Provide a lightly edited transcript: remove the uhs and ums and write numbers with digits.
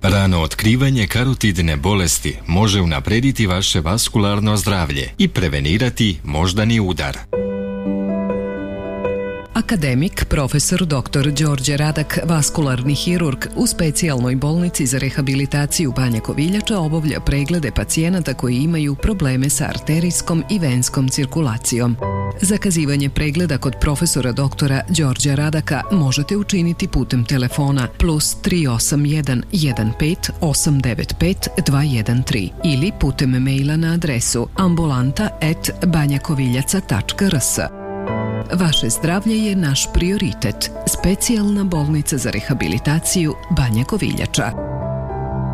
Rano otkrivanje karotidne bolesti može unaprediti vaše vaskularno zdravlje i prevenirati moždani udar. Akademik, profesor dr. Đorđe Radak, vaskularni hirurg u specijalnoj bolnici za rehabilitaciju Banja Koviljača obavlja preglede pacijenata koji imaju probleme sa arterijskom i venskom cirkulacijom. Zakazivanje pregleda kod profesora doktora Đorđa Radaka možete učiniti putem telefona +381 15 895 213 ili putem maila na adresu ambulanta@banjakoviljaca.rs. Vaše zdravlje je naš prioritet. Specijalna bolnica za rehabilitaciju Banja Koviljača.